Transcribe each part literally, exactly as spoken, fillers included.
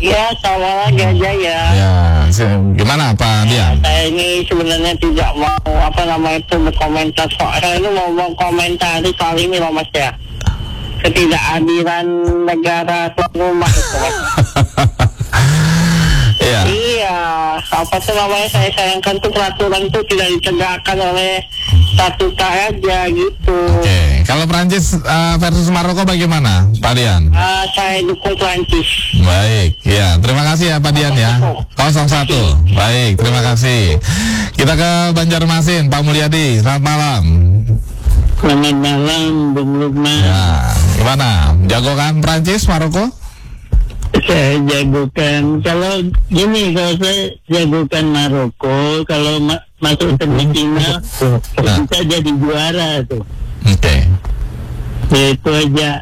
Ya, sama lagi aja ya. Ya, gimana Pak Dian? Saya ini sebenarnya tidak mau apa namanya itu berkomentar soal saya ini mau mau komentari soal ini loh Mas ya. Ketidakadilan negara tuan rumah itu Mas. Iya. Iya, apa tuh namanya saya sayangkan tuh peraturan itu tidak ditegakkan oleh statuta aja gitu. Oke, kalau Prancis uh, versus Maroko bagaimana, Pak Dian? Uh, saya dukung Prancis. Baik, ya terima kasih ya Pak Dian ya. nol satu. Baik, terima kasih. Kita ke Banjarmasin, Pak Mulyadi. Selamat malam. Selamat malam, Bung Lukman. Ya, gimana? Jago kan Prancis, Maroko? Saya jagokan, kalau gini, kalau saya jagokan Maroko, kalau ma masuk semifinal Nah. bisa jadi juara tuh. Oke. Itu aja.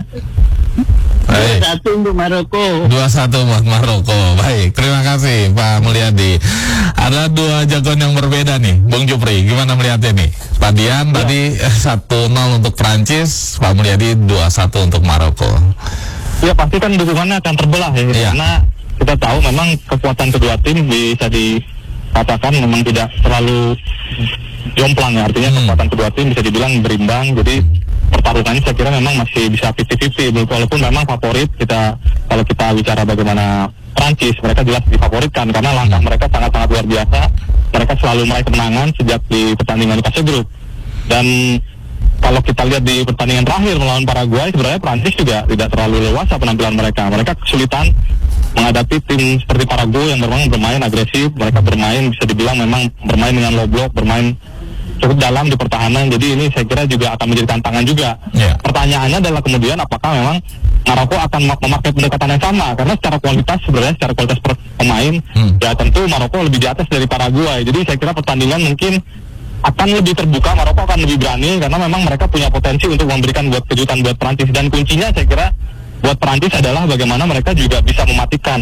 Baik. Satu untuk Maroko. dua satu buat Maroko. Baik, terima kasih Pak Mulyadi. Ada dua jagoan yang berbeda nih, Bung Jupri. Gimana melihatnya nih? Pak Dian ya. Tadi satu nol untuk Prancis, Pak Mulyadi dua satu untuk Maroko. Ya pasti kan dukungannya akan terbelah ya, ya. Karena kita tahu memang kekuatan kedua tim bisa dikatakan memang tidak terlalu jomplang ya. Artinya hmm. kekuatan kedua tim bisa dibilang berimbang. Jadi pertarungannya saya kira memang masih bisa fifty fifty. Walaupun memang favorit kita, kalau kita bicara bagaimana Prancis, mereka jelas difavoritkan karena langkah mereka sangat-sangat luar biasa. Mereka selalu meraih kemenangan sejak di pertandingan di fase grup. Dan kalau kita lihat di pertandingan terakhir melawan Paraguay, sebenarnya Prancis juga tidak terlalu leluasa penampilan mereka. Mereka kesulitan menghadapi tim seperti Paraguay yang bermain bermain agresif. Mereka bermain bisa dibilang memang bermain dengan low block, bermain cukup dalam di pertahanan. Jadi ini saya kira juga akan menjadi tantangan juga. Yeah. Pertanyaannya adalah kemudian apakah memang Maroko akan memakai pendekatan yang sama? Karena secara kualitas sebenarnya secara kualitas pemain hmm. ya tentu Maroko lebih di atas dari Paraguay. Jadi saya kira pertandingan mungkin akan lebih terbuka, Maroko akan lebih berani karena memang mereka punya potensi untuk memberikan buat kejutan buat Prancis, dan kuncinya saya kira buat Prancis adalah bagaimana mereka juga bisa mematikan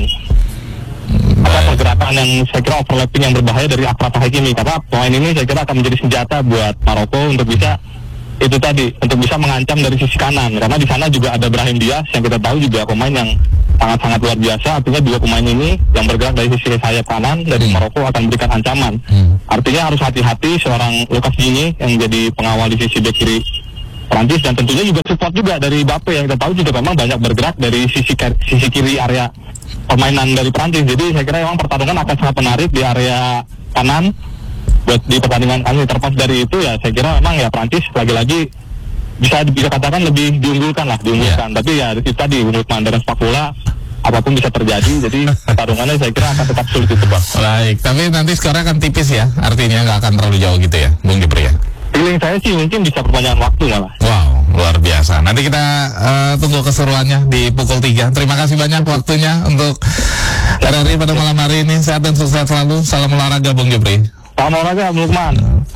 apa pergerakan yang saya kira overlapping yang berbahaya dari Achraf Hakimi, karena poin ini saya kira akan menjadi senjata buat Maroko untuk bisa itu tadi untuk bisa mengancam dari sisi kanan, karena di sana juga ada Brahim Diaz yang kita tahu juga pemain yang sangat-sangat luar biasa. Artinya dua pemain ini yang bergerak dari sisi sayap kanan dari hmm. Maroko akan memberikan ancaman. Hmm. Artinya harus hati-hati seorang Lucas Digne yang jadi pengawal di sisi bek kiri Prancis, dan tentunya juga support juga dari Mbappe yang kita tahu juga memang banyak bergerak dari sisi sisi kiri area permainan dari Prancis. Jadi saya kira memang pertarungan akan sangat menarik di area kanan. Buat di pertandingan kami terlepas dari itu ya saya kira memang ya Prancis lagi-lagi bisa bisa katakan lebih diunggulkan lah diunggulkan yeah. Tapi ya itu tadi menurut mandaran sepak bola apapun bisa terjadi, jadi pertarungannya saya kira akan tetap sulit ditebak. Baik, tapi nanti skornya akan tipis ya, artinya nggak akan terlalu jauh gitu ya, Bung Jupri ya? Feeling saya sih mungkin bisa perpanjangan waktu malah. Wow, luar biasa. Nanti kita uh, tunggu keseruannya di pukul tiga. Terima kasih banyak waktunya untuk R R I pada malam hari ini. Sehat dan sukses selalu. Salam olahraga Bung Jupri. Salam olahraga Bung Lukman.